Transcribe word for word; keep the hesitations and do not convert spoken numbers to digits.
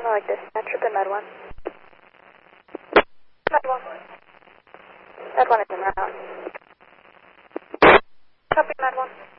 I like this. That's trip in Med one. Med one. Med one is in route. Copy Med one.